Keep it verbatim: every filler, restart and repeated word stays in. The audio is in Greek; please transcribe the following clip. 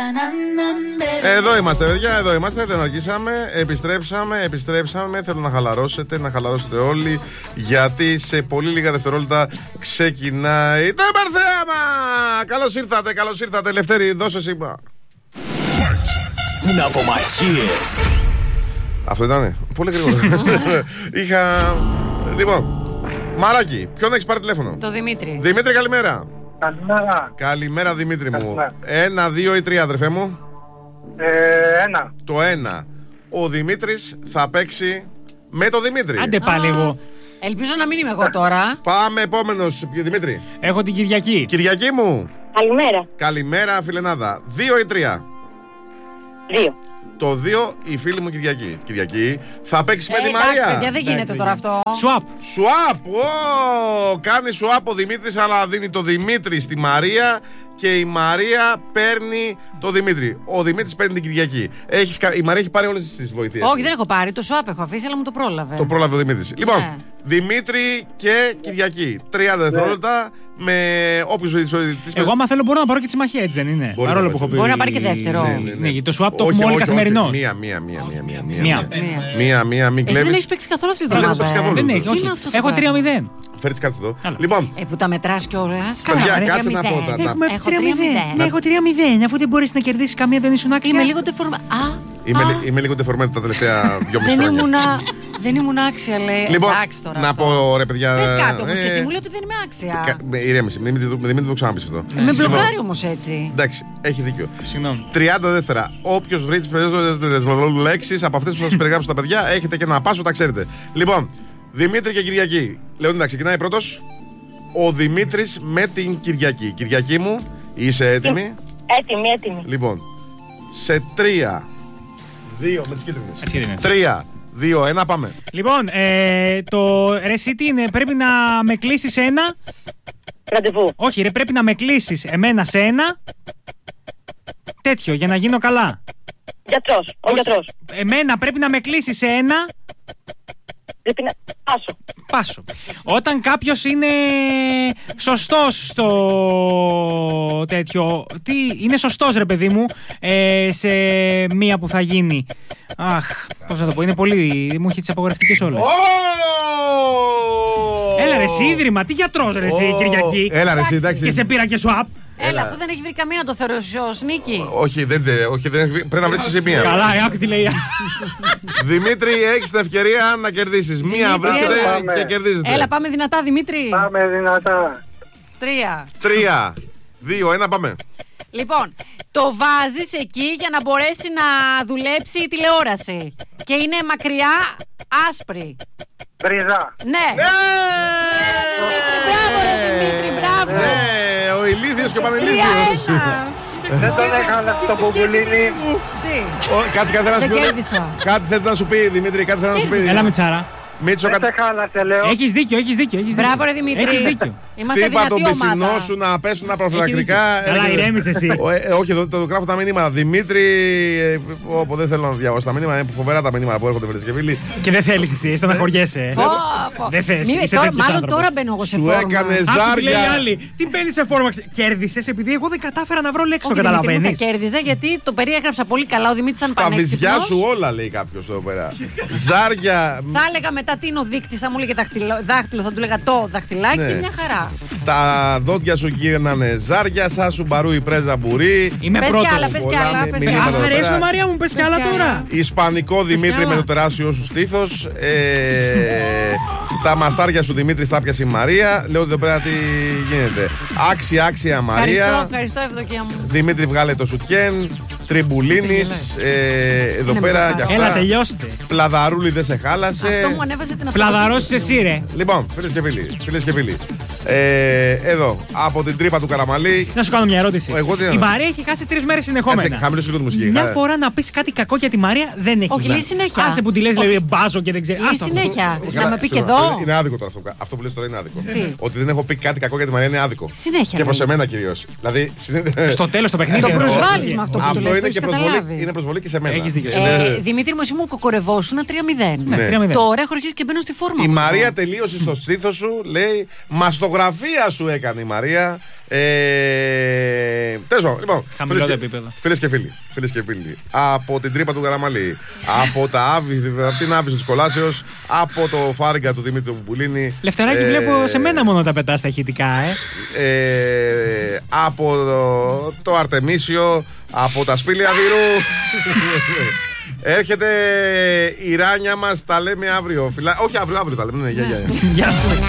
Εδώ είμαστε, παιδιά, εδώ είμαστε. Δεν αργήσαμε. Επιστρέψαμε, επιστρέψαμε. Θέλω να χαλαρώσετε, να χαλαρώσετε όλοι. Γιατί σε πολύ λίγα δευτερόλεπτα ξεκινάει το Υπερθέαμα. Καλώς ήρθατε, καλώς ήρθατε. Ελευθέρη, δώσε σήμα. Αυτό ήτανε. Πολύ γρήγορα. Είχα. Λοιπόν, Μαράκι, ποιον έχεις πάρει τηλέφωνο? Το Δημήτρη. Δημήτρη, καλημέρα. Καλημέρα. Καλημέρα, Δημήτρη μου. Καλημέρα. Ένα, δύο ή τρία, αδερφέ μου? Ε, ένα. Το ένα. Ο Δημήτρης θα παίξει με το Δημήτρη. Άντε πάλι εγώ. Ελπίζω να μην είμαι εγώ τώρα. Πάμε επόμενος, Δημήτρη. Έχω την Κυριακή. Κυριακή μου. Καλημέρα. Καλημέρα, φιλενάδα. Δύο ή τρία? Δύο. Το δύο, η φίλη μου Κυριακή. Κυριακή θα παίξει Ε, με τη εντάξει, Μαρία. παιδιά, δεν γίνεται τώρα αυτό. Swap. Σουάπ! Ω, κάνει σουάπ ο Δημήτρης, αλλά δίνει το Δημήτρη στη Μαρία και η Μαρία παίρνει το Δημήτρη. Ο Δημήτρης παίρνει την Κυριακή. Έχεις, η Μαρία έχει πάρει όλες τις βοήθειες. Όχι, δεν έχω πάρει. Το swap έχω αφήσει, αλλά μου το πρόλαβε. Το πρόλαβε ο Δημήτρης. Λοιπόν, Ναι. Δημήτρη και Κυριακή. τριάντα δευτερόλεπτα με όποιους τις. Εγώ, άμα θέλω, μπορώ να πάρω και τη συμμαχία, έτσι δεν είναι? Μπορεί Παρόλο να που έχω πας. πει. Μπορεί να πάρει και δεύτερο. Ναι, ναι, ναι. Ναι, γιατί το swap το Όχι, έχουμε όλοι όχι, καθημερινώς. όχι. Μία, μία, μία, μία, μία, μία, Μία. μία, μία, μην Εσύ δεν κλέβεις. έχει παίξει καθόλου αυτή τη Δεν έχω εβδομάδα. παίξει καθόλου. Δεν έχει, Τι όχι. είναι αυτό το Έχω πράγμα? τρία μηδέν. Φέρεις κάτι εδώ. Καλά. Λοιπόν, Ε, που τα μετράς κιόλας. παιδιά, ρε, κάτσε να πω. μηδέν. τα- τα- Έχουμε Έχω τρία τρία μηδέν. μηδέν. Ναι, έχω τρία μηδέν. Αφού δεν μπορείς να κερδίσεις καμία, δεν ήσουν άξια. Είμαι λίγο τεφορμα. Α, Είμαι, α, λι- είμαι λίγο τεφορμένη τα τελευταία δυόμιση δεν χρόνια. ήμουνα, δεν ήμουν άξια, λέει. Λοιπόν, Εντάξει τώρα να αυτό. πω ρε παιδιά. Πες κάτι όμως ε, και εσύ μου λέει ότι δεν είμαι άξια. κα- με- Ηρέμησε, μην μην- μην- μην το ξαναπείς αυτό. Με Λοιπόν, μπλοκάρει όμως έτσι. εντάξει, έχει δίκιο. Συγγνώμη. τριάντα δεύτερα. Όποιος βρει τις περισσότερες λέξεις από αυτές που θα σας περιγράψω τα παιδιά, έχετε και ένα πάσο, τα ξέρετε. Λοιπόν, Δημήτρη και Κυριακή. Λεωνίδα, ξεκινάει πρώτος. Ο Δημήτρης με την Κυριακή. Κυριακή μου, είσαι έτοιμη? Έτοιμη, έτοιμη. Λοιπόν, σε τρία, δύο, με τις κίτρινες. Έτσι είναι. τρία, δύο, ένα, πάμε. Λοιπόν, ε, το ρε εσύ τι είναι, πρέπει να με κλείσεις ένα. Ραντεβού. Όχι, ρε, πρέπει να με κλείσεις εμένα σε ένα. Τέτοιο, για να γίνω καλά. Γιατρός. Ο Όχι. γιατρός. Εμένα πρέπει να με κλείσεις σε ένα. Πρέπει να. Πάσο. Πάσο. Όταν κάποιος είναι σωστός στο τέτοιο. Τι, είναι σωστός ρε παιδί μου, ε, σε μία που θα γίνει. Αχ, πώς να το πω, είναι πολύ. Μου έχει τις απογραφτικές όλες. Έλα ρε εσύ ίδρυμα, τι γιατρός ρε εσύ Κυριακή. Έλα ρε εσύ, εντάξει. Και σε πήρα και swap. Έλα, αυτό δεν έχει βρει καμία να το θεωρήσει ως νίκη. Όχι, δεν, όχι, δεν έχει- πρέπει να βρεις και σε μία. Καλά, άκου τι λέει. Δημήτρη, έχεις την ευκαιρία να κερδίσεις. Μία Δημήτρη, βρίσκεται έλα. και κερδίζετε. Έλα, πάμε δυνατά, Δημήτρη. Πάμε δυνατά. Τρία. Τρία, δύο, ένα, πάμε. Λοιπόν, το βάζεις εκεί για να μπορέσει να δουλέψει η τηλεόραση. Και είναι μακριά άσπρη. Μπριζά. Ναι. Μπράβο ρε Δημήτρη, μπράβο. Ναι, ο ηλίθιος και ο Τρία πανηλίθιος. ένα. Δεν τον έκανα στο μπουμπουλίνι. Τι. Ω, Κάτσε, κάτι θέλει να σου Δεν πει. κέρδισα. Κάτι θέλει να σου πει, Δημήτρη, κάτι θέλει να σου πει. Έλα Μιτσάρα. Μίτσο, Δεν κάτι. σε χάλασε, λέω. Έχεις δίκιο, έχεις δίκιο. Έχεις δίκιο. Μπράβο ρε Δημήτρη. Έχεις δίκιο. Είμαστε Χτύπα τον δυνατή πισινό ομάδα. σου να πέσουν τα Έχει προφυλακτικά. δίκιο. Καλά, ηρέμησε εσύ. Ο, ε, όχι, εδώ το γράφω τα μηνύματα. Δημήτρη. ε, Όπου δεν θέλω να διαβάσω τα μηνύματα, είναι φοβερά τα μηνύματα που έρχονται, φίλες και φίλοι. Και δεν θέλεις εσύ, στεναχωριέσαι. Πω, πω. Δεν θες, Μη- είσαι τώρα- τέτοιος Μάλλον άνθρωπος. τώρα μπαίνω εγώ σε Σου φόρμα. έκανε Άκου τι λέει η ζάρια. άλλη. Τι μπαίνει σε φόρμα. Κέρδισες επειδή εγώ δεν κατάφερα να βρω λέξη. Το Όχι, Δημήτρη, μου θα καταλαβαίνεις. κέρδιζα γιατί το περιέγραψα πολύ καλά. Ο Δημήτρης ήταν Στα βυζιά πανέξυπνος. σου όλα, λέει κάποιο εδώ πέρα. Ζάρια. Θα έλεγα μετά τι είναι ο δείκτης, θα μου έλεγε δάχτυλο, δάχτυλο, θα του έλεγα το δαχτυλάκι, Ναι. μια χαρά. Τα δόντια σου γύρνανε ζάρια, σαν σου μπαρού η πρέζα μπουρή. Είμαι Πες κι πρώτος. άλλα, πες κι Πολλά άλλα, μη- πες κι μηνύματα άλλα. Ας εδώ αρέσουν πέρα. Μαρία μου, πες κι άλλα κι άλλα. τώρα. Ισπανικό Δημήτρη άλλα. με το τεράστιο σου στήθος. Ε, τα μαστάρια σου Δημήτρη στα πιασε η Μαρία. Λέω ότι εδώ πέρα τι γίνεται. Άξια, άξια Ευχαριστώ, Μαρία. ευχαριστώ Ευδοκία μου. Δημήτρη βγάλε το σουτιέν. Τριμπουλίνης. Ε, εδώ Είναι πέρα μπροστά. κι αυτά. Έλα, τελειώστε. Πλαδαρούλη δεν σε χάλασε. Αυτό μου ανέβασε την Πλαδαρώσεις εσύ, ρε. Λοιπόν, φίλες και φίλοι, φίλες και φίλοι. Ε, εδώ, από την τρύπα του Καραμαλή. Να σου κάνω μια ερώτηση. Εγώ τι να- Η Μαρία έχει χάσει τρεις μέρες Κάτσε, συνεχόμενα. χαμηλώσει λίγο τη μουσική. Μια Χα- φορά να πεις κάτι κακό για τη Μαρία δεν έχει. Όχι, βγει. λέει συνέχεια. Άσε που τη λες, Όχι. δηλαδή μπάζω και δεν ξέρει. Λέει Άστο αυτό. συνέχεια. Καλά, Να με πει και συγγνώμη, εδώ. αυτό Είναι άδικο τώρα αυτό. Αυτό που λες τώρα είναι άδικο. Τι? Ότι δεν έχω πει κάτι κακό για τη Μαρία είναι άδικο. Συνέχεια. Και προς λέει. εμένα κυρίως. Δηλαδή, συνέ- Στο τέλος το παιχνίδι. Το εννοώ. προσβάλλεις με αυτό που του αυτό λες είναι έχεις και προσβολή, καταλάβει. είναι προσβολή και σε μένα. Έχεις δίκιο. Ε, Ε, Δημήτρη μου, εσύ μου κοκορευόσουν τρία μηδέν. Ναι. τρία μηδέν. Τώρα έχω αρχίσει και μπαίνω στη φόρμα. Η μου. Μαρία τελείωσε στο στήθος σου, λέει. Μαστογραφία σου έκανε η Μαρία. Ε, Τέλος πάντων, λοιπόν. Χαμηλό φίλες το και- επίπεδο. Φίλες και φίλοι, φίλες και φίλοι, από την τρύπα του Καραμαλή, από, τα άβη, από την άβυση της Κολάσεως, από το φάριγγα του Δημήτρη Πουλίνη. Λευταράκι, ε, βλέπω σε μένα μόνο τα πετά στα ηχητικά, ε. ε, από το, το Αρτεμίσιο, από τα σπήλαια Βυρού. Έρχεται η Ράνια μας, τα λέμε αύριο. Φιλά... Όχι αύριο, αύριο τα λέμε. Ναι, γεια, γεια. Γεια σας.